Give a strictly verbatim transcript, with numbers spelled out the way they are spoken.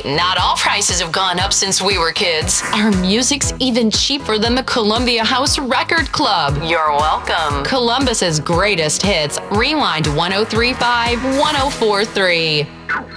not all prices have gone up since we were kids. Our music's even cheaper than the Columbia House Record Club. You're welcome. Columbus's greatest hits. Rewind one oh three point five, one oh four point three.